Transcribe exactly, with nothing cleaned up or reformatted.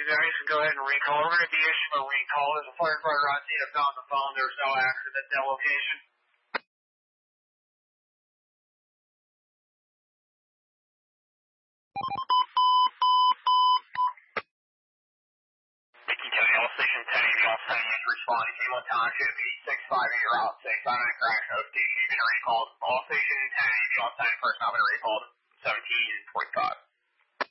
you guys can go ahead and recall. We're going to be issuing a recall. There's a firefighter on scene. I found the phone. There's no accident at that location. Dickey County, all station ten eighty, all ten eighty, responding to one township, eight six five eight, route six, five nine crash, notification, you've been recalled. All station ten eighty, all ten personnel have been recalled, seventeen forty-five.